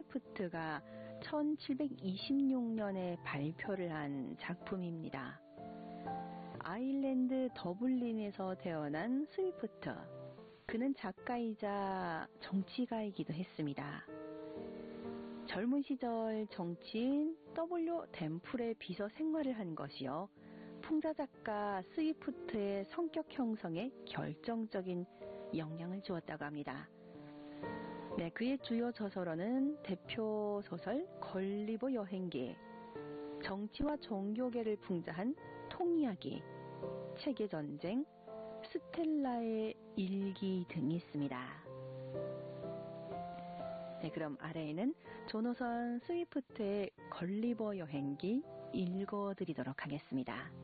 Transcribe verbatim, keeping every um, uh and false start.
스위프트가 천칠백이십육 년에 발표를 한 작품입니다. 아일랜드 더블린에서 태어난 스위프트. 그는 작가이자 정치가이기도 했습니다. 젊은 시절 정치인 더블유 댐플의 비서 생활을 한 것이요. 풍자 작가 스위프트의 성격 형성에 결정적인 영향을 주었다고 합니다. 네, 그의 주요 저서로는 대표 소설 걸리버 여행기, 정치와 종교계를 풍자한 통이야기, 체계전쟁, 스텔라의 일기 등이 있습니다. 네, 그럼 아래에는 조노선 스위프트의 걸리버 여행기 읽어드리도록 하겠습니다.